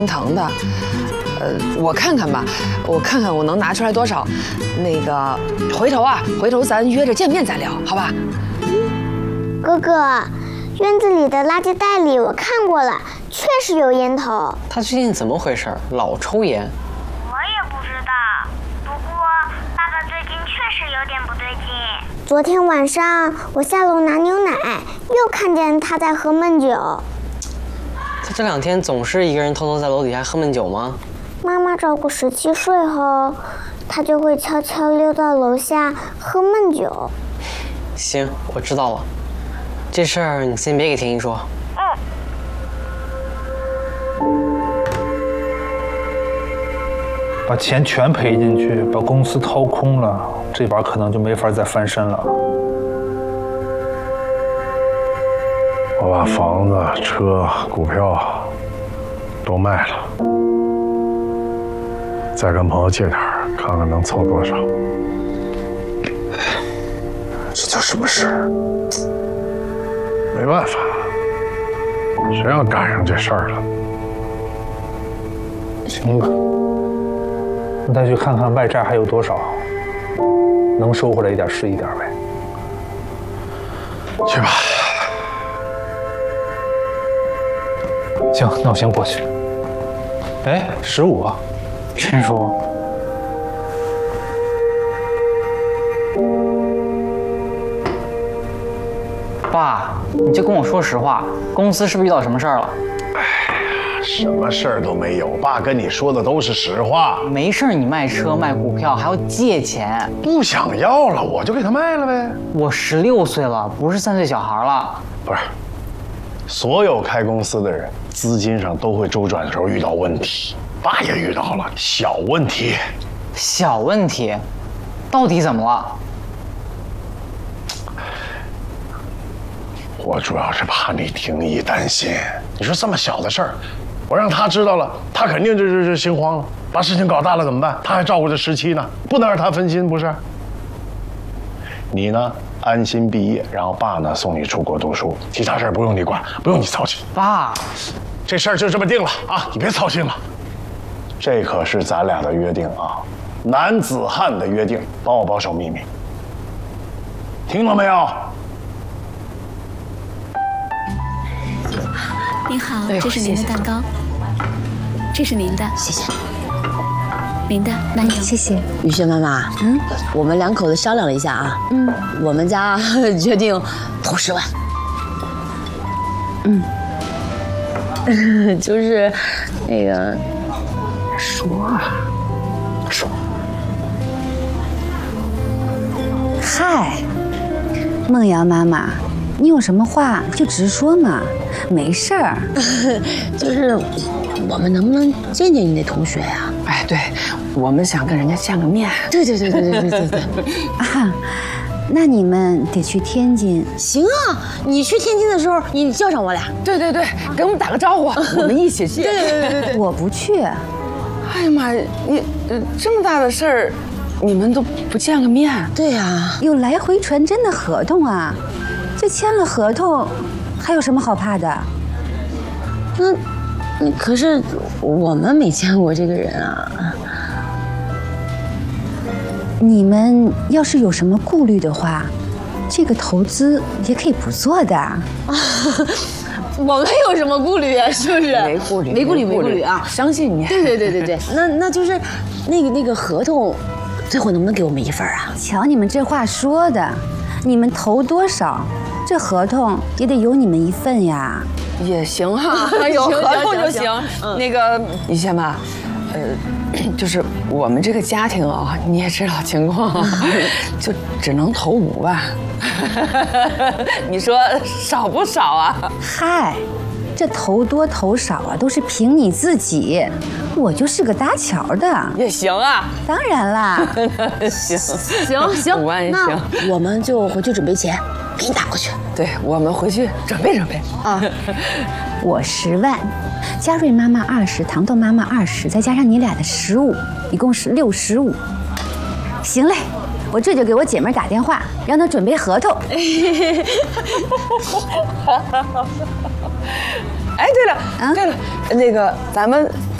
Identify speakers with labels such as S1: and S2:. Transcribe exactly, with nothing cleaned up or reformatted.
S1: 疼的。呃，我看看吧，我看看我能拿出来多少。那个，回头啊，回头咱约着见面再聊，好吧？
S2: 哥哥，院子里的垃圾袋里我看过了，确实有烟头。
S3: 他最近怎么回事？老抽烟。
S4: 我也不知道，不过爸爸最近确实有点不对劲。
S2: 昨天晚上我下楼拿牛奶，又看见他在喝闷酒。
S3: 他这两天总是一个人偷偷在楼底下喝闷酒吗？
S2: 妈妈照顾十七睡后，他就会悄悄溜到楼下喝闷酒。
S3: 行，我知道了。这事儿你先别给婷婷说。
S5: 把钱全赔进去，把公司掏空了，这把可能就没法再翻身了。
S6: 我把房子、车、股票都卖了，再跟朋友借点儿，看看能凑多少。这叫什么事儿？没办法，谁让赶上这事儿了？
S5: 行吧，那再去看看外债还有多少，能收回来一点是一点呗。
S6: 去吧。
S5: 行，那我先过去。哎，十五，陈叔。
S7: 爸，你就跟我说实话，公司是不是遇到什么事儿了？
S6: 哎呀，什么事儿都没有，爸跟你说的都是实话。
S7: 没事儿，你卖车卖股票还要借钱，
S6: 不想要了我就给他卖了呗。
S7: 我十六岁了，不是三岁小孩了。
S6: 不是，所有开公司的人，资金上都会周转的时候遇到问题，爸也遇到了小问题。
S7: 小问题，到底怎么了？
S6: 我主要是怕你婷宜担心。你说这么小的事儿，我让他知道了，他肯定就就就心慌了，把事情搞大了怎么办？他还照顾着十七呢，不能让他分心，不是？你呢，安心毕业，然后爸呢送你出国读书，其他事儿不用你管，不用你操心。
S7: 爸，
S6: 这事儿就这么定了啊，你别操心了。这可是咱俩的约定啊，男子汉的约定，帮我保守秘密，听到没有？
S8: 您好，这是您的蛋糕，这是您的，
S9: 谢谢。
S8: 您的，慢用。
S9: 谢谢。雨轩妈妈，嗯，我们两口子商量了一下啊，嗯，我们家决定投十万。嗯，就是那个说啊说。
S10: 嗨，梦瑶妈妈，你有什么话就直说嘛，没事儿。
S9: 就是我们能不能见见你那同学呀？
S1: 哎，对，我们想跟人家见个面。
S9: 对对对对对对对对。
S10: 啊，那你们得去天津。
S9: 行啊，你去天津的时候，你叫上我俩。
S1: 对对对，给我们打个招呼，我们一起去。
S9: 对对对对对。
S10: 我不去。
S1: 哎呀妈呀，你呃这么大的事儿，你们都不见个面？
S9: 对呀，
S10: 有来回传真的合同啊，就签了合同，还有什么好怕的？
S9: 那。可是我们没见过这个人啊。
S10: 你们要是有什么顾虑的话，这个投资也可以不做的。啊，
S9: 我们有什么顾虑啊？是不是？
S1: 没顾虑，
S9: 没顾虑，没顾虑啊！
S1: 相信你。
S9: 对对对对对，那那就是那个那个合同，最后能不能给我们一份啊？
S10: 瞧你们这话说的，你们投多少，这合同也得有你们一份呀。
S1: 也行哈，有合同就行。那个于仙妈，呃，就是我们这个家庭啊，你也知道情况，就只能投五万。你说少不少啊？
S10: 嗨，这投多投少啊，都是凭你自己。我就是个搭桥的。
S1: 也行啊。
S10: 当然啦。
S1: 行
S9: 行行，
S1: 五万也行，
S9: 我们就回去准备钱。给你打过去。
S1: 对，我们回去准备准备
S10: 啊。我十万，嘉瑞妈妈二十，糖豆妈妈二十，再加上你俩的十五，一共是六十五。行嘞，我这就给我姐妹打电话，让她准备合同。
S1: 哎，对了，对了，那个咱们